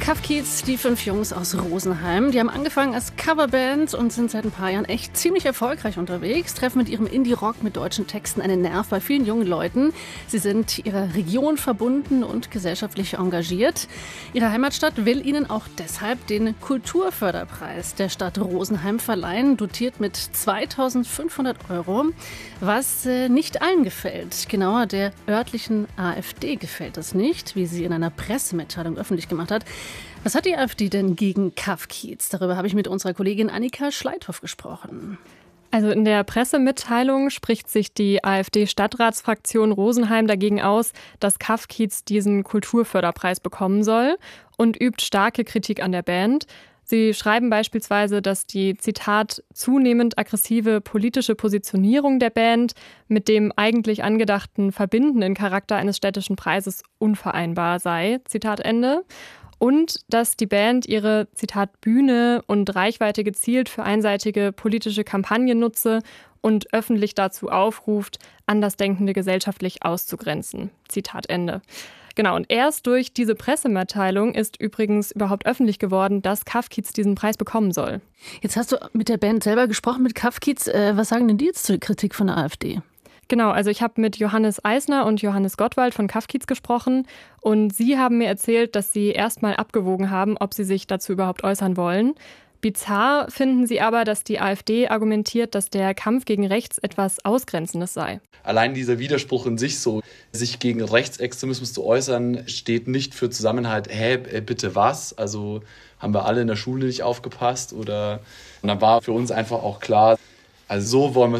Kaff-Kiez, die 5 Jungs aus Rosenheim, die haben angefangen als Coverband und sind seit ein paar Jahren echt ziemlich erfolgreich unterwegs, treffen mit ihrem Indie-Rock mit deutschen Texten einen Nerv bei vielen jungen Leuten. Sie sind ihrer Region verbunden und gesellschaftlich engagiert. Ihre Heimatstadt will ihnen auch deshalb den Kulturförderpreis der Stadt Rosenheim verleihen, dotiert mit 2.500 €, was nicht allen gefällt. Genauer der örtlichen AfD gefällt das nicht, wie sie in einer Pressemitteilung öffentlich gemacht hat. Was hat die AfD denn gegen Kaff-Kiez? Darüber habe ich mit unserer Kollegin Annika Schleithoff gesprochen. Also in der Pressemitteilung spricht sich die AfD-Stadtratsfraktion Rosenheim dagegen aus, dass Kaff-Kiez diesen Kulturförderpreis bekommen soll und übt starke Kritik an der Band. Sie schreiben beispielsweise, dass die, Zitat, zunehmend aggressive politische Positionierung der Band mit dem eigentlich angedachten verbindenden Charakter eines städtischen Preises unvereinbar sei, Zitat Ende. Und dass die Band ihre, Zitat, Bühne und Reichweite gezielt für einseitige politische Kampagnen nutze und öffentlich dazu aufruft, Andersdenkende gesellschaftlich auszugrenzen, Zitat Ende. Genau, und erst durch diese Pressemitteilung ist übrigens überhaupt öffentlich geworden, dass Kaff-Kiez diesen Preis bekommen soll. Jetzt hast du mit der Band selber gesprochen, mit Kaff-Kiez. Was sagen denn die jetzt zur Kritik von der AfD? Genau, also ich habe mit Johannes Eisner und Johannes Gottwald von Kaff-Kiez gesprochen und sie haben mir erzählt, dass sie erstmal abgewogen haben, ob sie sich dazu überhaupt äußern wollen. Bizarr finden sie aber, dass die AfD argumentiert, dass der Kampf gegen rechts etwas Ausgrenzendes sei. Allein dieser Widerspruch in sich so, sich gegen Rechtsextremismus zu äußern, steht nicht für Zusammenhalt. Bitte was? Also haben wir alle in der Schule nicht aufgepasst? Und dann war für uns einfach auch klar, also so wollen wir